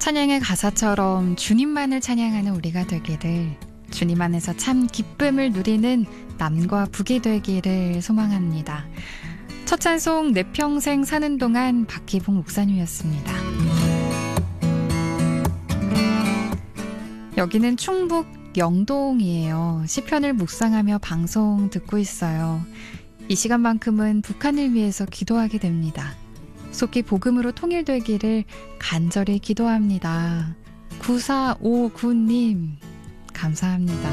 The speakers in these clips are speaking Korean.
찬양의 가사처럼 주님만을 찬양하는 우리가 되기를, 주님 안에서 참 기쁨을 누리는 남과 북이 되기를 소망합니다. 첫 찬송 내 평생 사는 동안 박기봉 목사님이었습니다. 여기는 충북 영동이에요. 시편을 묵상하며 방송 듣고 있어요. 이 시간만큼은 북한을 위해서 기도하게 됩니다. 속히 복음으로 통일되기를 간절히 기도합니다. 9459님 감사합니다.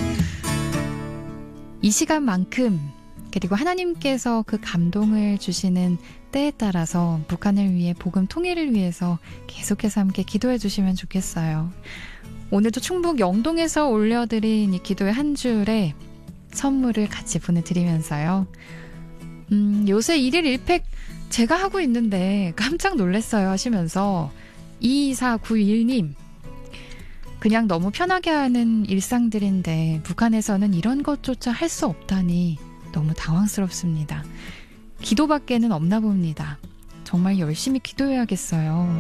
이 시간만큼, 그리고 하나님께서 그 감동을 주시는 때에 따라서 북한을 위해, 복음 통일을 위해서 계속해서 함께 기도해 주시면 좋겠어요. 오늘도 충북 영동에서 올려드린 이 기도의 한 줄에 선물을 같이 보내드리면서요. 요새 1일 1팩 제가 하고 있는데 깜짝 놀랐어요 하시면서 2491님, 그냥 너무 편하게 하는 일상들인데 북한에서는 이런 것조차 할 수 없다니 너무 당황스럽습니다. 기도밖에는 없나 봅니다. 정말 열심히 기도해야겠어요.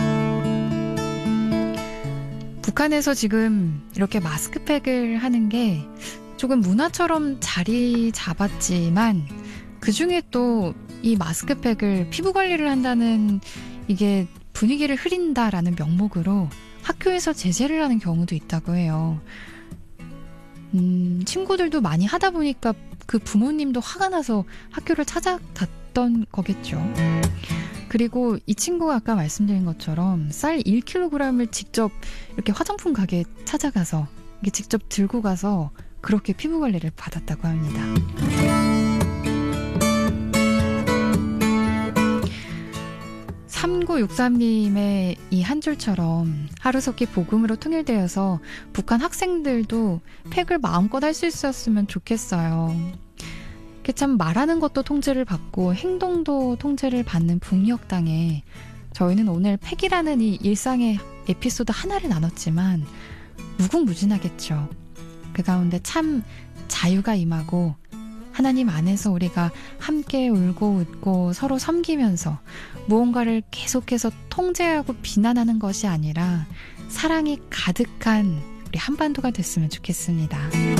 북한에서 지금 이렇게 마스크팩을 하는 게 조금 문화처럼 자리 잡았지만, 그 중에 또 이 마스크팩을 피부 관리를 한다는, 이게 분위기를 흐린다라는 명목으로 학교에서 제재를 하는 경우도 있다고 해요. 친구들도 많이 하다 보니까 그 부모님도 화가 나서 학교를 찾아갔던 거겠죠. 그리고 이 친구가 아까 말씀드린 것처럼 쌀 1kg을 직접 이렇게 화장품 가게에 찾아가서 이게 직접 들고 가서 그렇게 피부 관리를 받았다고 합니다. 3963님의 이 한 줄처럼 하루속히 복음으로 통일되어서 북한 학생들도 팩을 마음껏 할 수 있었으면 좋겠어요. 참 말하는 것도 통제를 받고 행동도 통제를 받는 북녘 땅에 저희는 오늘 팩이라는 이 일상의 에피소드 하나를 나눴지만 무궁무진하겠죠. 그 가운데 참 자유가 임하고 하나님 안에서 우리가 함께 울고 웃고 서로 섬기면서 무언가를 계속해서 통제하고 비난하는 것이 아니라 사랑이 가득한 우리 한반도가 됐으면 좋겠습니다.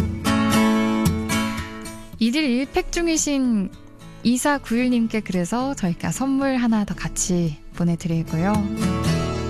1일 1팩 중이신 2491님께 그래서 저희가 선물 하나 더 같이 보내드리고요.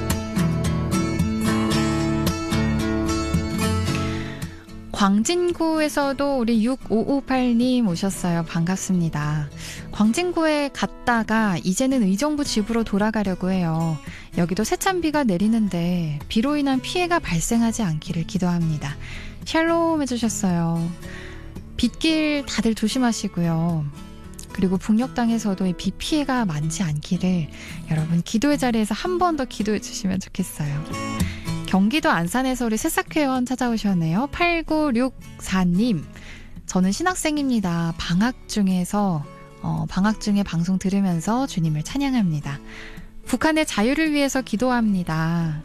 광진구에서도 우리 6558님 오셨어요. 반갑습니다. 광진구에 갔다가 이제는 의정부 집으로 돌아가려고 해요. 여기도 세찬비가 내리는데 비로 인한 피해가 발생하지 않기를 기도합니다. 샬롬 해주셨어요. 빗길 다들 조심하시고요. 그리고 북녘 땅에서도 이 비 피해가 많지 않기를 여러분 기도의 자리에서 한 번 더 기도해 주시면 좋겠어요. 경기도 안산에서 우리 새싹회원 찾아오셨네요. 8964님, 저는 신학생입니다. 방학 중에 방송 들으면서 주님을 찬양합니다. 북한의 자유를 위해서 기도합니다.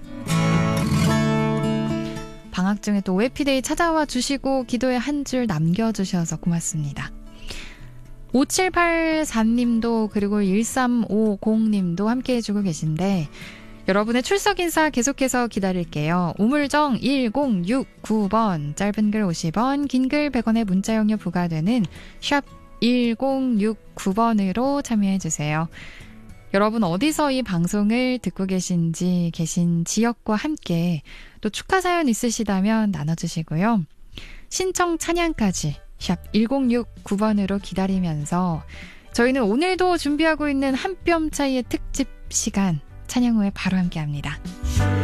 방학 중에 또 OFD데이 찾아와 주시고 기도에 한 줄 남겨주셔서 고맙습니다. 5784님도 그리고 1350님도 함께 해주고 계신데, 여러분의 출석 인사 계속해서 기다릴게요. 우물정 1069번, 짧은 글 50원, 긴 글 100원의 문자 용료 부과되는 샵 1069번으로 참여해주세요. 여러분 어디서 이 방송을 듣고 계신지, 계신 지역과 함께 또 축하 사연 있으시다면 나눠주시고요. 신청 찬양까지 샵 1069번으로 기다리면서 저희는 오늘도 준비하고 있는 한 뼘 차이의 특집 시간, 찬양 후에 바로 함께합니다.